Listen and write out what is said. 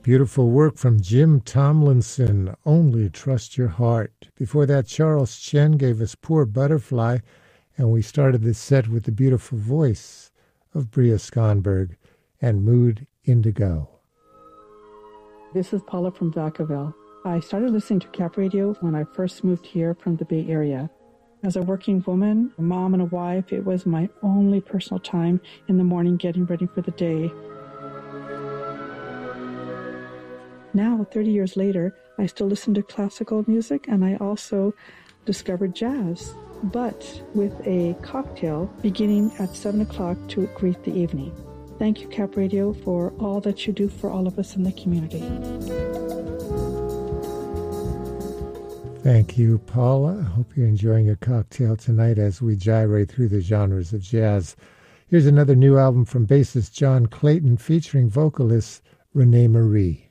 Beautiful work from Jim Tomlinson, Only Trust Your Heart. Before that, Charles Chen gave us Poor Butterfly, and we started this set with the beautiful voice of Bria Skonberg and Mood Indigo. This is Paula from Vacaville. I started listening to Cap Radio when I first moved here from the Bay Area. As a working woman, a mom and a wife, it was my only personal time in the morning getting ready for the day. Now, 30 years later, I still listen to classical music, and I also discovered jazz, but with a cocktail beginning at 7 o'clock to greet the evening. Thank you, Cap Radio, for all that you do for all of us in the community. Thank you, Paula. I hope you're enjoying your cocktail tonight as we gyrate through the genres of jazz. Here's another new album from bassist John Clayton featuring vocalist Renee Marie.